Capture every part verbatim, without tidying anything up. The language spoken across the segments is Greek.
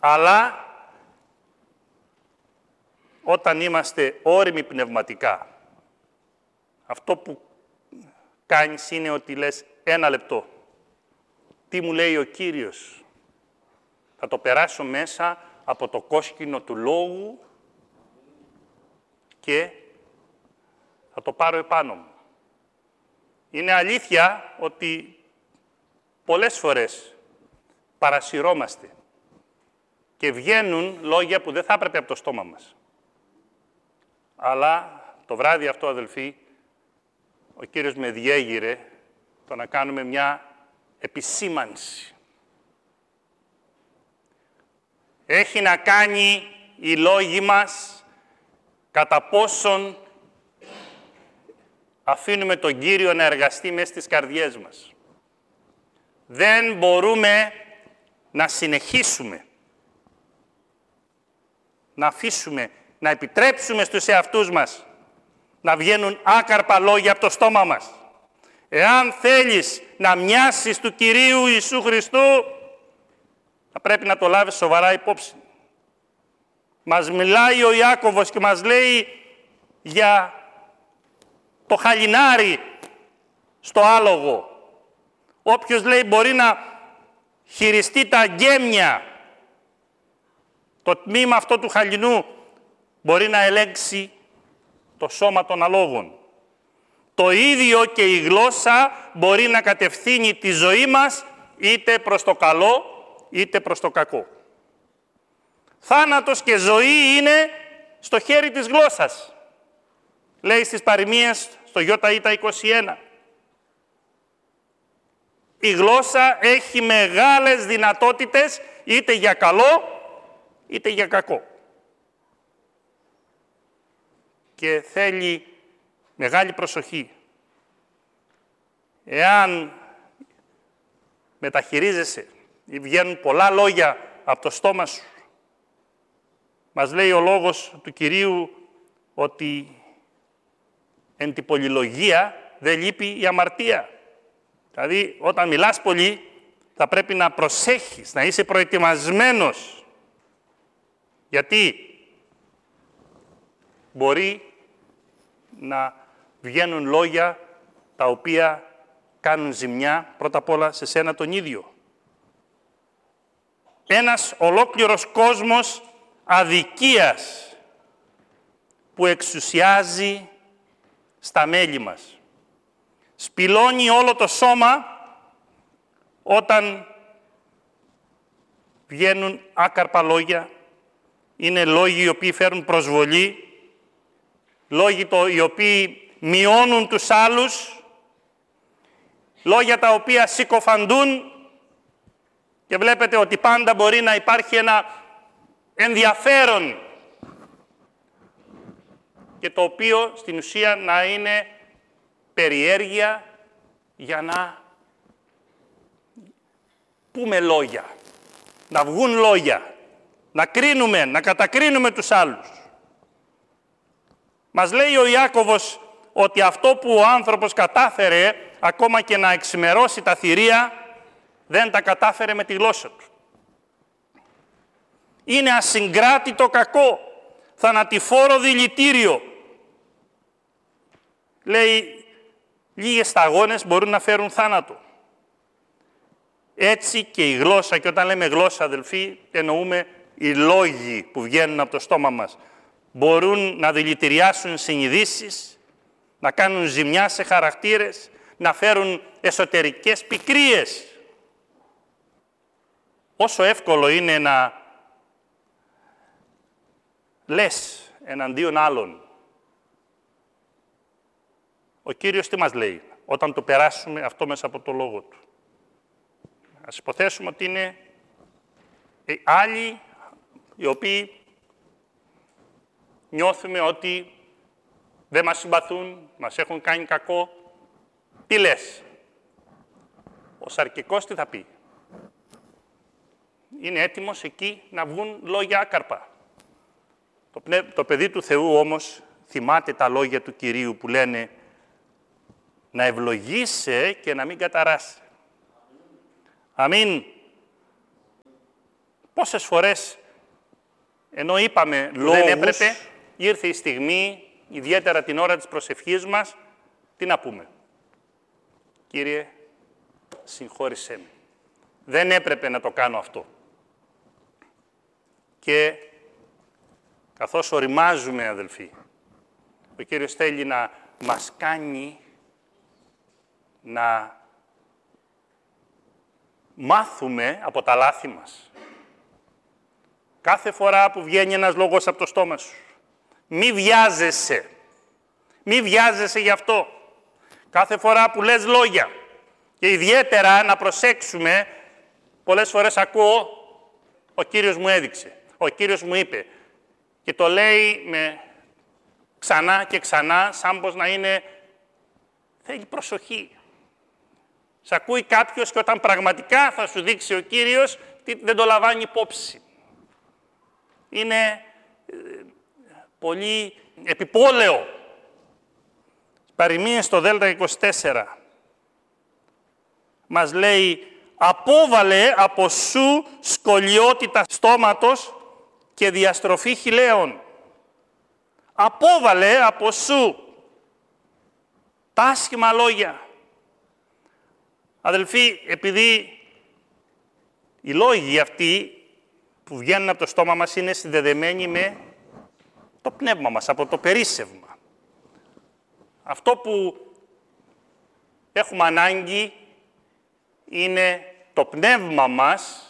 Αλλά όταν είμαστε όριμοι πνευματικά, αυτό που κάνεις είναι ότι λες ένα λεπτό. Τι μου λέει ο Κύριος. Θα το περάσω μέσα από το κόσκινο του λόγου και θα το πάρω επάνω μου. Είναι αλήθεια ότι πολλές φορές παρασυρώμαστε και βγαίνουν λόγια που δεν θα έπρεπε από το στόμα μας. Αλλά το βράδυ αυτό, αδελφοί, ο Κύριος με διέγειρε το να κάνουμε μια επισήμανση. Έχει να κάνει οι λόγοι μας κατά πόσον αφήνουμε τον Κύριο να εργαστεί μέσα στις καρδιές μας. Δεν μπορούμε να συνεχίσουμε, να αφήσουμε, να επιτρέψουμε στους εαυτούς μας να βγαίνουν άκαρπα λόγια από το στόμα μας. Εάν θέλεις να μοιάσεις του Κυρίου Ιησού Χριστού, θα πρέπει να το λάβεις σοβαρά υπόψη. Μας μιλάει ο Ιάκωβος και μας λέει για το χαλινάρι στο άλογο. Όποιος λέει μπορεί να χειριστεί τα γκέμια, το τμήμα αυτό του χαλινού, μπορεί να ελέγξει το σώμα των αλόγων. Το ίδιο και η γλώσσα μπορεί να κατευθύνει τη ζωή μας είτε προς το καλό, είτε προς το κακό. Θάνατος και ζωή είναι στο χέρι της γλώσσας. Λέει στις παροιμίες στο Ιώτα είκοσι ένα. Η γλώσσα έχει μεγάλες δυνατότητες είτε για καλό, είτε για κακό. Και θέλει μεγάλη προσοχή. Εάν μεταχειρίζεσαι ή βγαίνουν πολλά λόγια από το στόμα σου, μας λέει ο λόγος του Κυρίου ότι εν τη πολυλογία δεν λείπει η αμαρτία. Δηλαδή, όταν μιλάς πολύ, θα πρέπει να προσέχεις, να είσαι προετοιμασμένος. Γιατί μπορεί να βγαίνουν λόγια τα οποία κάνουν ζημιά πρώτα απ' όλα σε σένα τον ίδιο. Ένας ολόκληρος κόσμος αδικίας που εξουσιάζει στα μέλη μας. Σπηλώνει όλο το σώμα όταν βγαίνουν άκαρπα λόγια. Είναι λόγοι οι οποίοι φέρουν προσβολή, λόγοι το, οι οποίοι μειώνουν τους άλλους, λόγια τα οποία συκοφαντούν και βλέπετε ότι πάντα μπορεί να υπάρχει ένα ενδιαφέρον και το οποίο στην ουσία να είναι περιέργεια για να πούμε λόγια, να βγουν λόγια, να κρίνουμε, να κατακρίνουμε τους άλλους. Μας λέει ο Ιάκωβος ότι αυτό που ο άνθρωπος κατάφερε ακόμα και να εξημερώσει τα θηρία, δεν τα κατάφερε με τη γλώσσα του. Είναι ασυγκράτητο κακό, θανατηφόρο δηλητήριο. Λέει, λίγες σταγόνες μπορούν να φέρουν θάνατο. Έτσι και η γλώσσα, και όταν λέμε γλώσσα, αδελφοί, εννοούμε οι λόγοι που βγαίνουν από το στόμα μας. Μπορούν να δηλητηριάσουν συνειδήσεις, να κάνουν ζημιά σε χαρακτήρες, να φέρουν εσωτερικές πικρίες. Όσο εύκολο είναι να λες εναντίον άλλων. Ο Κύριος τι μας λέει όταν το περάσουμε αυτό μέσα από το λόγο Του. Ας υποθέσουμε ότι είναι άλλοι οι οποίοι νιώθουμε ότι δεν μας συμπαθούν, μας έχουν κάνει κακό. Τι λες? Ο σαρκικός τι θα πει? Είναι έτοιμος εκεί να βγουν λόγια άκαρπα. Το, πνε... το παιδί του Θεού όμως θυμάται τα λόγια του Κυρίου που λένε να ευλογείσαι και να μην καταράσει. Αμήν. Πόσες φορές, ενώ είπαμε λόγους, δεν έπρεπε, ήρθε η στιγμή, ιδιαίτερα την ώρα της προσευχής μας, τι να πούμε. Κύριε, συγχώρησέ με. Δεν έπρεπε να το κάνω αυτό. Και καθώς οριμάζουμε, αδελφοί, ο Κύριος θέλει να μας κάνει να μάθουμε από τα λάθη μας. Κάθε φορά που βγαίνει ένας λόγος από το στόμα σου, μη βιάζεσαι. Μη βιάζεσαι γι' αυτό. Κάθε φορά που λες λόγια, και ιδιαίτερα να προσέξουμε, πολλές φορές ακούω, ο Κύριος μου έδειξε, ο Κύριος μου είπε, και το λέει με ξανά και ξανά, σαν πως να είναι, θέλει προσοχή. Σ' ακούει κάποιος και όταν πραγματικά θα σου δείξει ο Κύριος, δεν το λαμβάνει υπόψη. Είναι ε, πολύ επιπόλαιο. Παροιμίες στο Δέλτα είκοσι τέσσερα μας λέει, απόβαλε από σου σκολιότητα στόματος και διαστροφή χιλέων. Απόβαλε από σου τα άσχημα λόγια. Αδελφοί, επειδή οι λόγοι αυτοί που βγαίνουν από το στόμα μας είναι συνδεδεμένοι με το πνεύμα μας, από το περίσσευμα. Αυτό που έχουμε ανάγκη είναι το πνεύμα μας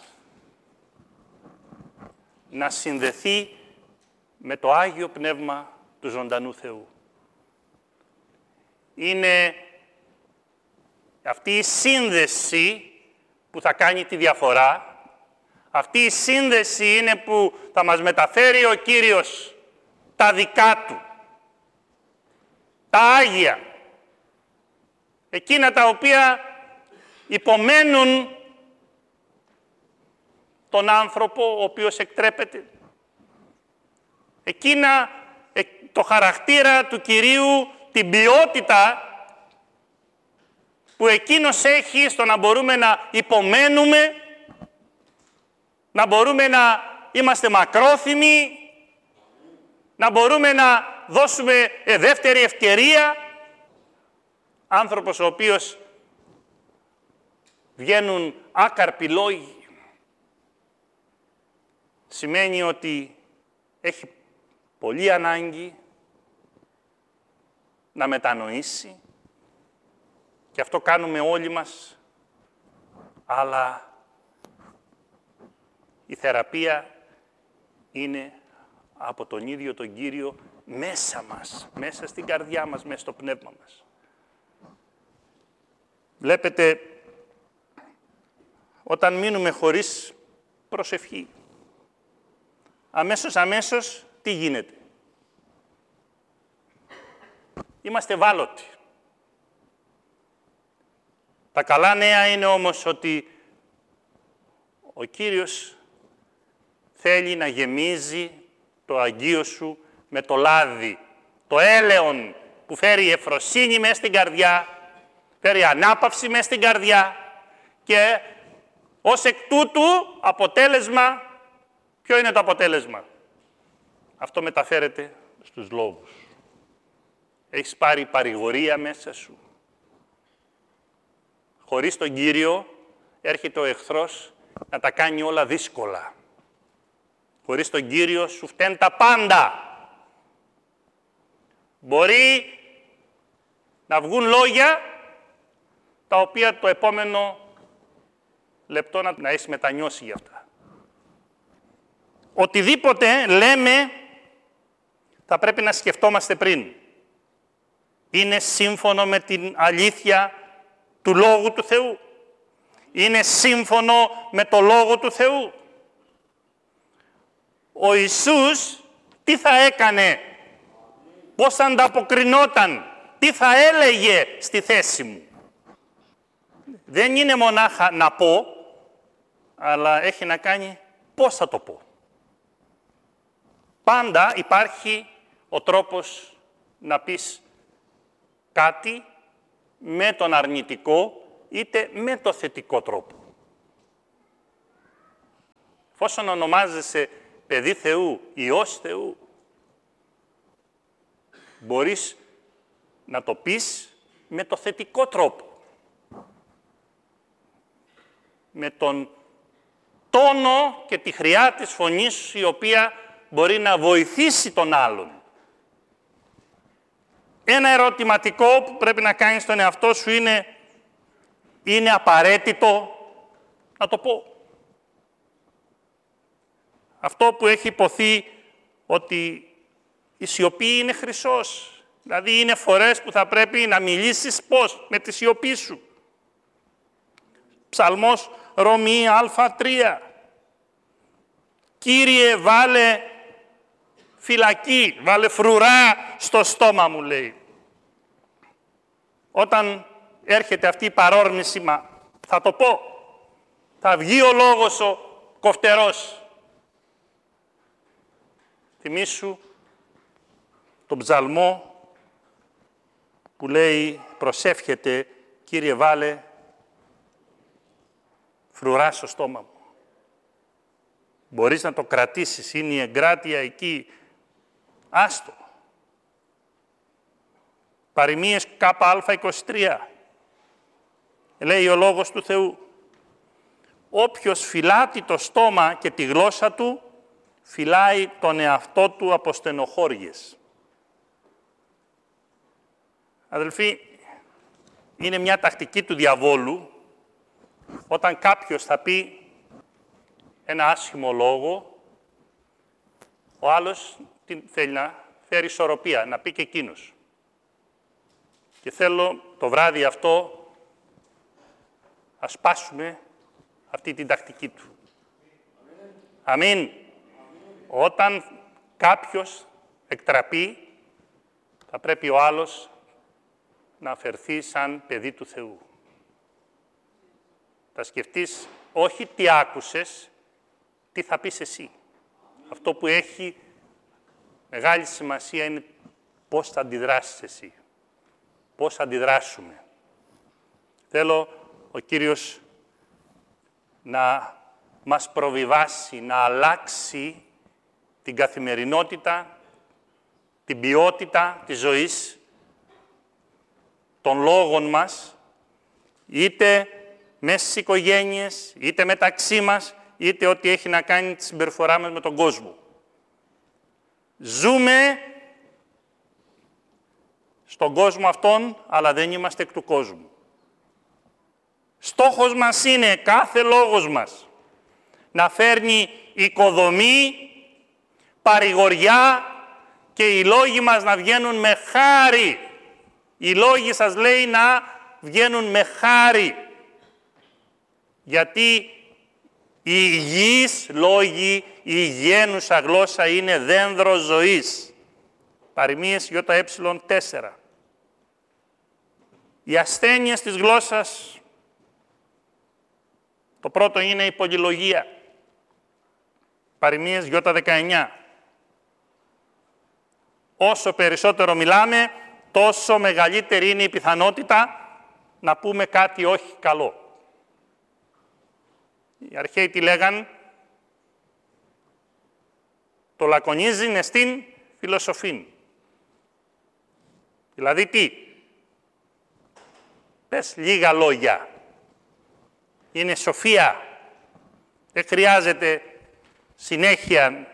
να συνδεθεί με το Άγιο Πνεύμα του ζωντανού Θεού. Είναι αυτή η σύνδεση που θα κάνει τη διαφορά. Αυτή η σύνδεση είναι που θα μας μεταφέρει ο Κύριος τα δικά Του. Τα Άγια. Εκείνα τα οποία υπομένουν τον άνθρωπο ο οποίος εκτρέπεται. Εκείνα, το χαρακτήρα του Κυρίου, την ποιότητα που Εκείνος έχει στο να μπορούμε να υπομένουμε, να μπορούμε να είμαστε μακρόθυμοι, να μπορούμε να δώσουμε δεύτερη ευκαιρία. Άνθρωπος ο οποίος βγαίνουν άκαρποι λόγοι, σημαίνει ότι έχει πολύ ανάγκη να μετανοήσει, και αυτό κάνουμε όλοι μας, αλλά η θεραπεία είναι από τον ίδιο τον Κύριο μέσα μας, μέσα στην καρδιά μας, μέσα στο πνεύμα μας. Βλέπετε, όταν μείνουμε χωρίς προσευχή, αμέσως, αμέσως, τι γίνεται. Είμαστε ευάλωτοι. Τα καλά νέα είναι όμως ότι ο Κύριος θέλει να γεμίζει το Αγίο Σου με το λάδι, το έλεον που φέρει ευφροσύνη μέσα στην καρδιά, φέρει ανάπαυση μέσα στην καρδιά, και ως εκ τούτου αποτέλεσμα, ποιο είναι το αποτέλεσμα? Αυτό μεταφέρεται στους λόγους. Έχεις πάρει παρηγορία μέσα σου. Χωρίς τον Κύριο έρχεται ο εχθρός να τα κάνει όλα δύσκολα. Χωρίς τον Κύριο σου φταίνουν τα πάντα. Μπορεί να βγουν λόγια τα οποία το επόμενο λεπτό να, να έχεις μετανιώσει γι' αυτά. Οτιδήποτε λέμε θα πρέπει να σκεφτόμαστε πριν. Είναι σύμφωνο με την αλήθεια του Λόγου του Θεού. Είναι σύμφωνο με το Λόγο του Θεού. Ο Ιησούς τι θα έκανε, πώς θα ανταποκρινόταν, τι θα έλεγε στη θέση μου. Δεν είναι μονάχα να πω, αλλά έχει να κάνει πώς θα το πω. Πάντα υπάρχει ο τρόπος να πεις κάτι με τον αρνητικό είτε με το θετικό τρόπο. εφόσον ονομάζεσαι παιδί Θεού, Υιός Θεού, μπορείς να το πεις με το θετικό τρόπο. Με τον τόνο και τη χρειά της φωνής σου, η οποία μπορεί να βοηθήσει τον άλλον. Ένα ερωτηματικό που πρέπει να κάνεις στον εαυτό σου είναι, είναι απαραίτητο να το πω? Αυτό που έχει υποθεί ότι η σιωπή είναι χρυσός. Δηλαδή είναι φορές που θα πρέπει να μιλήσεις πώς? Με τη σιωπή σου. Ψαλμός Ρωμή Α τρία. Κύριε, βάλε φυλακή, βάλε φρουρά στο στόμα μου, λέει. Όταν έρχεται αυτή η παρόρμηση, μα θα το πω, θα βγει ο λόγος ο κοφτερός. Θυμήσου τον ψαλμό που λέει, προσεύχεται, Κύριε, βάλε φρουρά στο στόμα μου. Μπορείς να το κρατήσεις, είναι η εγκράτεια εκεί. Άστο. Παροιμίες ΚΑ είκοσι τρία. Λέει ο Λόγος του Θεού, όποιος φυλάτει το στόμα και τη γλώσσα του, φυλάει τον εαυτό του από στενοχώριες. Αδελφοί, είναι μια τακτική του διαβόλου, όταν κάποιος θα πει ένα άσχημο λόγο, ο άλλος θέλει να φέρει ισορροπία, να πει και εκείνος. Και θέλω το βράδυ αυτό να σπάσουμε αυτή την τακτική του. Αμήν. Αμήν. Όταν κάποιος εκτραπεί, θα πρέπει ο άλλος να αφαιρθεί σαν παιδί του Θεού. Θα σκεφτείς όχι τι άκουσες, τι θα πεις εσύ. Αυτό που έχει μεγάλη σημασία είναι πώς θα αντιδράσεις εσύ. Πώς θα αντιδράσουμε. Θέλω ο Κύριος να μας προβιβάσει, να αλλάξει την καθημερινότητα, την ποιότητα της ζωής, των λόγων μας, είτε μέσα στις οικογένειες, είτε μεταξύ μας, είτε ό,τι έχει να κάνει τη συμπεριφορά μας με τον κόσμο. Ζούμε στον κόσμο αυτόν, αλλά δεν είμαστε εκ του κόσμου. Στόχος μας είναι κάθε λόγος μας να φέρνει οικοδομή, παρηγοριά και οι λόγοι μας να βγαίνουν με χάρη. Οι λόγοι σας λέει να βγαίνουν με χάρη. Γιατί οι υγιείς λόγοι, η υγιένουσα γλώσσα είναι δένδρο ζωής. Παροιμίες ΙΕ τέσσερα. Οι ασθένειες της γλώσσας, το πρώτο είναι η πολυλογία. Παροιμίες ΙΕ δεκαεννιά. Όσο περισσότερο μιλάμε, τόσο μεγαλύτερη είναι η πιθανότητα να πούμε κάτι όχι καλό. Οι αρχαίοι τι λέγαν? Το λακωνίζειν εστίν φιλοσοφήν. Δηλαδή τι? Πες λίγα λόγια. Είναι σοφία. Δεν χρειάζεται συνέχεια,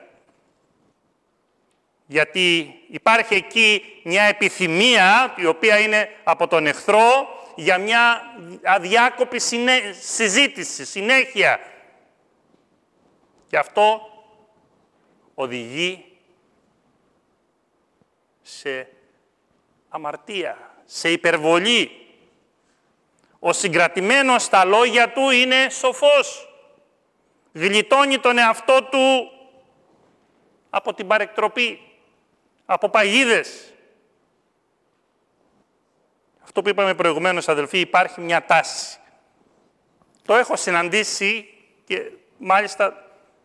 γιατί υπάρχει εκεί μια επιθυμία, η οποία είναι από τον εχθρό, για μια αδιάκοπη συνέ... συζήτηση, συνέχεια. Και αυτό οδηγεί σε αμαρτία, σε υπερβολή. Ο συγκρατημένος στα λόγια του είναι σοφός. Γλιτώνει τον εαυτό του από την παρεκτροπή, από παγίδες. Αυτό που είπαμε προηγουμένως, αδελφοί, υπάρχει μια τάση. Το έχω συναντήσει και μάλιστα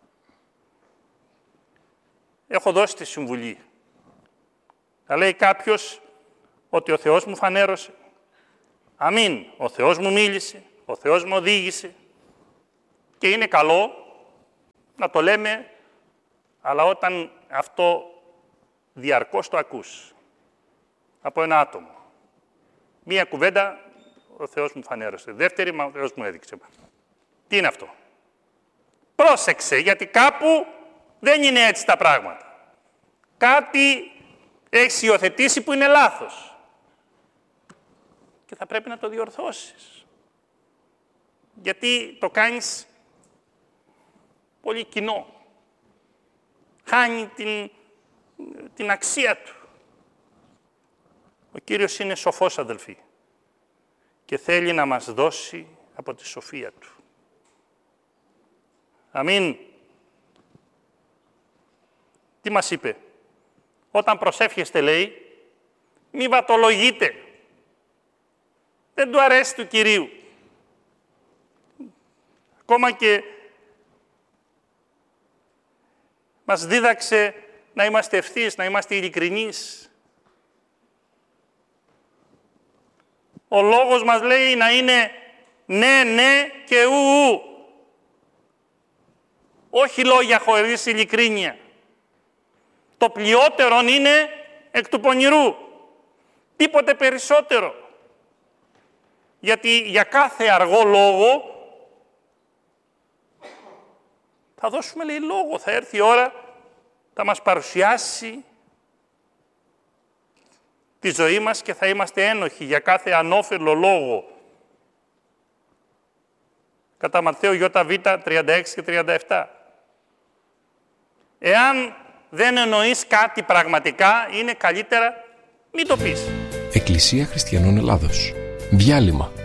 έχω δώσει τη συμβουλή. Θα λέει κάποιος ότι ο Θεός μου φανέρωσε. Αμήν. Ο Θεός μου μίλησε, ο Θεός μου οδήγησε. Και είναι καλό, να το λέμε, αλλά όταν αυτό διαρκώς το ακούς από ένα άτομο. Μία κουβέντα, ο Θεός μου φανέρωσε. Δεύτερη, μα ο Θεός μου έδειξε. Τι είναι αυτό? Πρόσεξε, γιατί κάπου δεν είναι έτσι τα πράγματα. Κάτι έχεις υιοθετήσει που είναι λάθος. Και θα πρέπει να το διορθώσεις. Γιατί το κάνεις πολύ κοινό. Χάνει την, την αξία του. Ο Κύριος είναι σοφός, αδελφοί, και θέλει να μας δώσει από τη σοφία του. Αμήν. Τι μας είπε? Όταν προσεύχεστε, λέει, μη βατολογείτε. Δεν του αρέσει του Κυρίου. Ακόμα και μας δίδαξε να είμαστε ευθύς, να είμαστε ειλικρινείς. Ο λόγος μας λέει να είναι ναι, ναι και ου, ου. Όχι λόγια χωρίς ειλικρίνεια. Το πλειότερο είναι εκ του πονηρού. Τίποτε περισσότερο. Γιατί για κάθε αργό λόγο θα δώσουμε, λέει, λόγο. Θα έρθει η ώρα, θα μας παρουσιάσει τη ζωή μας και θα είμαστε ένοχοι για κάθε ανώφελο λόγο. Κατά Ματθαίο ΙΒ τριάντα έξι και τριάντα επτά. Εάν δεν εννοείς κάτι πραγματικά, είναι καλύτερα μην το πεις. Εκκλησία Χριστιανών Ελλάδος. Διάλειμμα.